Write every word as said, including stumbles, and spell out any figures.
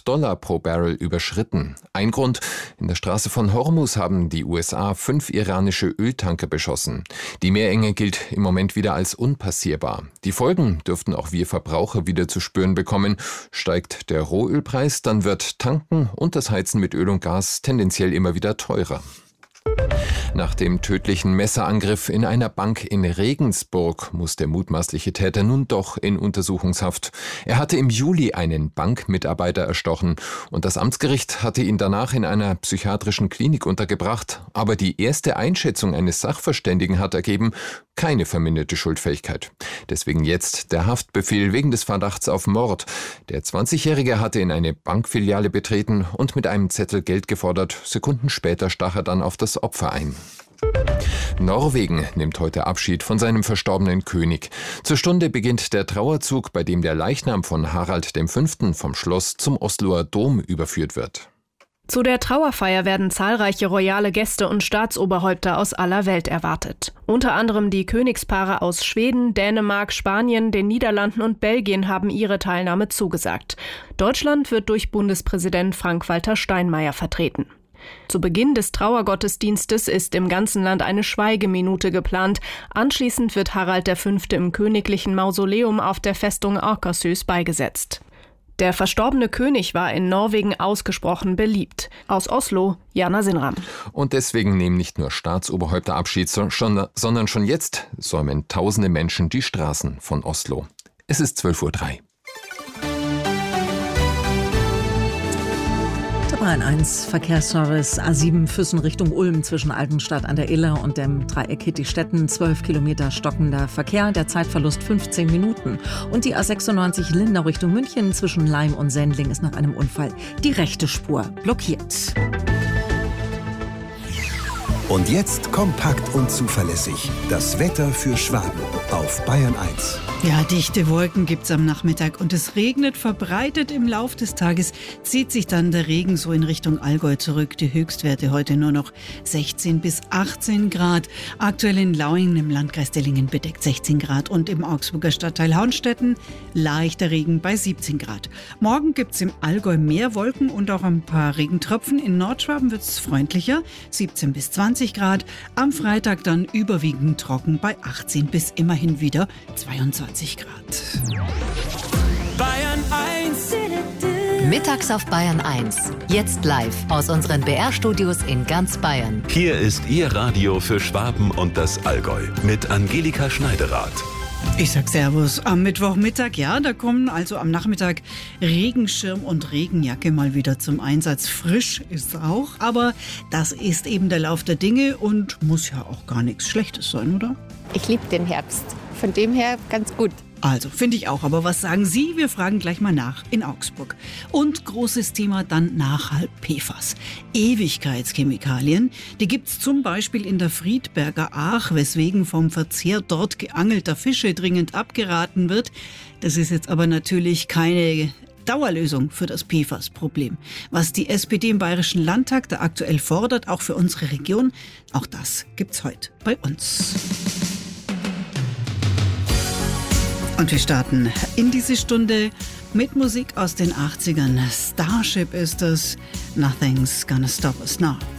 hundert Dollar pro Barrel überschritten. Ein Grund: In der Straße von Hormuz haben die U S A fünf iranische Öltanker beschossen. Die Meerenge gilt im Moment wieder als unpassierbar. Die Folgen dürften auch wir Verbraucher wieder zu spüren bekommen. Steigt der Rohölpreis, dann wird Tanken und das Heizen mit Öl und Gas tendenziell immer wieder teurer. Nach dem tödlichen Messerangriff in einer Bank in Regensburg muss der mutmaßliche Täter nun doch in Untersuchungshaft. Er hatte im Juli einen Bankmitarbeiter erstochen und das Amtsgericht hatte ihn danach in einer psychiatrischen Klinik untergebracht. Aber die erste Einschätzung eines Sachverständigen hat ergeben, keine verminderte Schuldfähigkeit. Deswegen jetzt der Haftbefehl wegen des Verdachts auf Mord. Der zwanzigjährige hatte in eine Bankfiliale betreten und mit einem Zettel Geld gefordert. Sekunden später stach er dann auf das Opfer ein. Norwegen nimmt heute Abschied von seinem verstorbenen König. Zur Stunde beginnt der Trauerzug, bei dem der Leichnam von Harald der Fünfte vom Schloss zum Osloer Dom überführt wird. Zu der Trauerfeier werden zahlreiche royale Gäste und Staatsoberhäupter aus aller Welt erwartet. Unter anderem die Königspaare aus Schweden, Dänemark, Spanien, den Niederlanden und Belgien haben ihre Teilnahme zugesagt. Deutschland wird durch Bundespräsident Frank-Walter Steinmeier vertreten. Zu Beginn des Trauergottesdienstes ist im ganzen Land eine Schweigeminute geplant. Anschließend wird Harald der Fünfte im königlichen Mausoleum auf der Festung Akershus beigesetzt. Der verstorbene König war in Norwegen ausgesprochen beliebt. Aus Oslo, Jana Sinram. Und deswegen nehmen nicht nur Staatsoberhäupter Abschied, sondern schon jetzt säumen tausende Menschen die Straßen von Oslo. Es ist zwölf Uhr drei. Bayern eins Verkehrsservice A sieben Füssen Richtung Ulm zwischen Altenstadt an der Iller und dem Dreieck Hittistetten. zwölf Kilometer stockender Verkehr, der Zeitverlust fünfzehn Minuten. Und die A sechsundneunzig Lindau Richtung München zwischen Laim und Sendling ist nach einem Unfall die rechte Spur blockiert. Und jetzt kompakt und zuverlässig. Das Wetter für Schwaben auf Bayern eins. Ja, dichte Wolken gibt's am Nachmittag und es regnet verbreitet. Im Lauf des Tages zieht sich dann der Regen so in Richtung Allgäu zurück. Die Höchstwerte heute nur noch sechzehn bis achtzehn Grad. Aktuell in Lauingen im Landkreis Dellingen bedeckt sechzehn Grad und im Augsburger Stadtteil Haunstetten leichter Regen bei siebzehn Grad. Morgen gibt's im Allgäu mehr Wolken und auch ein paar Regentropfen. In Nordschwaben wird's freundlicher, siebzehn bis zwanzig Grad. Am Freitag dann überwiegend trocken bei achtzehn bis immerhin wieder zweiundzwanzig Grad. Bayern eins. Mittags auf Bayern eins. Jetzt live aus unseren B R-Studios in ganz Bayern. Hier ist Ihr Radio für Schwaben und das Allgäu mit Angelika Schneiderath. Ich sag Servus. Am Mittwochmittag, ja, da kommen also am Nachmittag Regenschirm und Regenjacke mal wieder zum Einsatz. Frisch ist auch, aber das ist eben der Lauf der Dinge und muss ja auch gar nichts Schlechtes sein, oder? Ich liebe den Herbst. Von dem her ganz gut. Also, finde ich auch. Aber was sagen Sie? Wir fragen gleich mal nach in Augsburg. Und großes Thema dann nachher P F A S. Ewigkeitschemikalien. Die gibt's zum Beispiel in der Friedberger Aach, weswegen vom Verzehr dort geangelter Fische dringend abgeraten wird. Das ist jetzt aber natürlich keine Dauerlösung für das P F A S-Problem. Was die S P D im Bayerischen Landtag da aktuell fordert, auch für unsere Region, auch das gibt's heute bei uns. Und wir starten in diese Stunde mit Musik aus den achtzigern. Starship ist es. Nothing's gonna stop us now.